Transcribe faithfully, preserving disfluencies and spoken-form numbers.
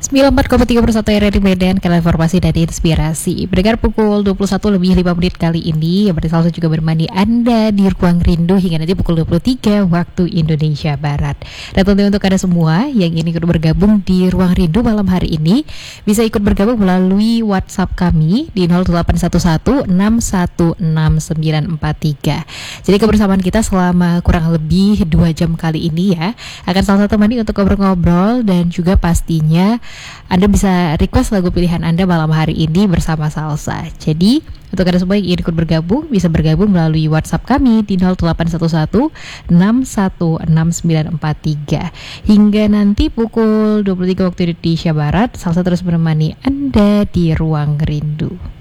sembilan puluh empat koma tiga persatu R R I Medan, kanal informasi dan inspirasi. Berdengar pukul dua puluh satu lebih lima menit kali ini, yang berarti juga bermandi Anda di Ruang Rindu hingga nanti pukul dua puluh tiga waktu Indonesia Barat. Dan tentu untuk Anda semua yang ingin ikut bergabung di Ruang Rindu malam hari ini, bisa ikut bergabung melalui WhatsApp kami di nol delapan satu satu enam satu enam sembilan empat tiga. Jadi kebersamaan kita selama kurang lebih dua jam kali ini ya, akan salah satu temani untuk ngobrol-ngobrol dan juga pastinya Anda bisa request lagu pilihan Anda malam hari ini bersama Salsa. Jadi untuk Anda semua yang ingin ikut bergabung, bisa bergabung melalui WhatsApp kami di nol delapan satu satu enam satu enam sembilan empat tiga. Hingga nanti pukul dua puluh tiga waktu Indonesia Barat, Salsa terus menemani Anda di Ruang Rindu.